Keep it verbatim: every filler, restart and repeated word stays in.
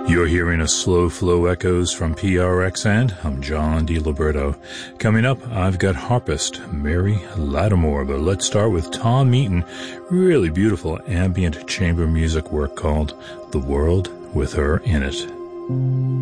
You're hearing a slow flow echoes from P R X, and I'm John DiLiberto. Coming up, I've got harpist Mary Lattimore, but let's start with Tom Eaton. Really beautiful ambient chamber music work called The World with Her in It.